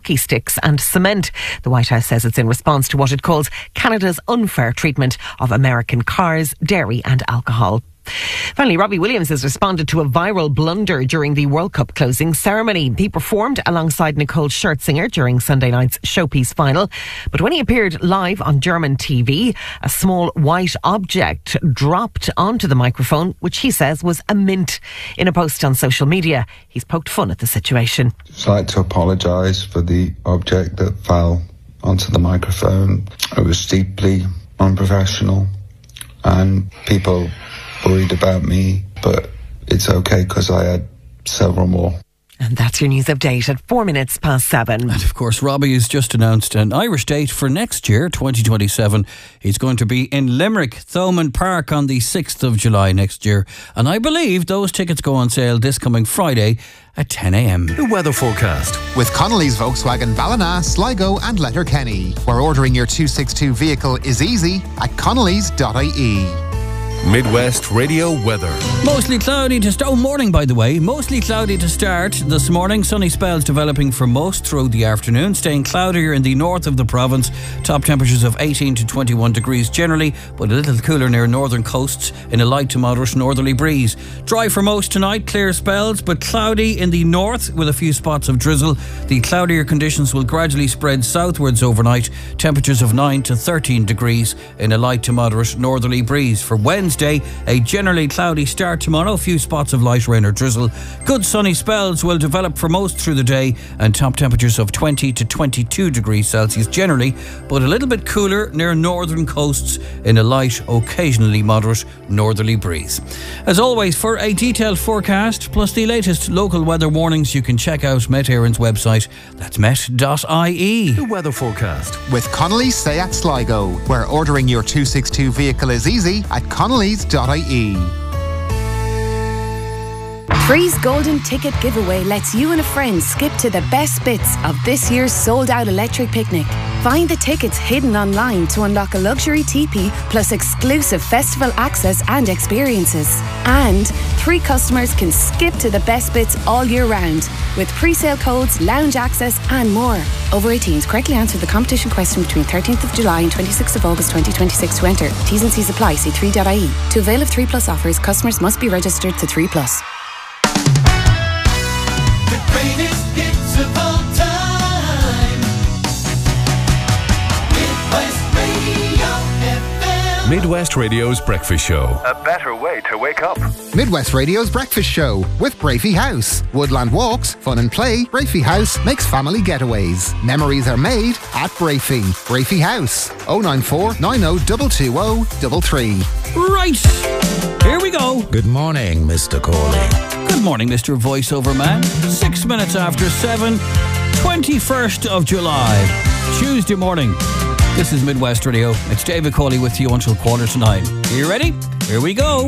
hockey sticks and cement. The White House says it's in response to what it calls Canada's unfair treatment of American cars, dairy and alcohol. Finally, Robbie Williams has responded to a viral blunder during the World Cup closing ceremony. He performed alongside Nicole Scherzinger during Sunday night's Showpiece final. But when he appeared live on German TV, a small white object dropped onto the microphone, which he says was a mint. In a post on social media, he's poked fun at the situation. I'd like to apologise for the object that fell onto the microphone. It was deeply unprofessional and people worried about me, but it's okay because I had several more. And that's your news update at 7:04. And of course, Robbie has just announced an Irish date for next year, 2027. He's going to be in Limerick, Thomond Park on the 6th of July next year. And I believe those tickets go on sale this coming Friday at 10 a.m. The weather forecast. With Connolly's Volkswagen Ballina, Sligo and Letterkenny, where ordering your 262 vehicle is easy at connellys.ie. Midwest Radio weather. Mostly cloudy to start. Morning, by the way. Mostly cloudy to start this morning. Sunny spells developing for most throughout the afternoon. Staying cloudier in the north of the province. Top temperatures of 18 to 21 degrees generally, but a little cooler near northern coasts in a light to moderate northerly breeze. Dry for most tonight. Clear spells, but cloudy in the north with a few spots of drizzle. The cloudier conditions will gradually spread southwards overnight. Temperatures of 9 to 13 degrees in a light to moderate northerly breeze. For Wednesday, a generally cloudy start tomorrow, a few spots of light rain or drizzle. Good sunny spells will develop for most through the day and top temperatures of 20 to 22 degrees Celsius generally, but a little bit cooler near northern coasts in a light, occasionally moderate northerly breeze. As always, for a detailed forecast plus the latest local weather warnings, you can check out Met Éireann's website. That's met.ie. The weather forecast. With Connolly's Seat Sligo, where ordering your 262 vehicle is easy at connellys.ie. Free's Golden Ticket Giveaway lets you and a friend skip to the best bits of this year's sold-out electric picnic. Find the tickets hidden online to unlock a luxury teepee plus exclusive festival access and experiences. And 3 customers can skip to the best bits all year round with pre-sale codes, lounge access and more. Over 18s, correctly answer the competition question between 13th of July and 26th of August 2026 to enter. T's and C's apply. See 3.ie. To avail of 3 Plus offers, customers must be registered to 3 Plus. Greatest hits of all time. Midwest Radio FM. Midwest Radio's Breakfast Show. A better way to wake up. Midwest Radio's Breakfast Show with Brafey House. Woodland walks, fun and play. Brafey House makes family getaways. Memories are made at Brafey. Brafey House. 094 90 220 33. Right, here we go. Good morning, Mr. Corley. Good morning, Mr. Voiceover Man. 6 minutes after 7, 21st of July, Tuesday morning. This is Midwest Radio. It's David Cawley with you until 8:45. Are you ready? Here we go.